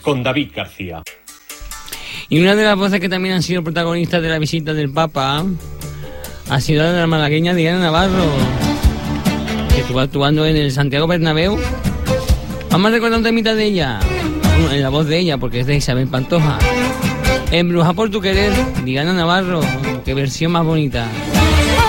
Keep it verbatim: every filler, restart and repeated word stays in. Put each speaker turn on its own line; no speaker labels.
con David García.
Y una de las voces que también han sido protagonistas de la visita del Papa ha sido la de la malagueña Diana Navarro, que estuvo actuando en el Santiago Bernabéu. Vamos a recordar un temita de ella, en la voz de ella, porque es de Isabel Pantoja. Embruja por tu querer, Diana Navarro, qué versión más bonita.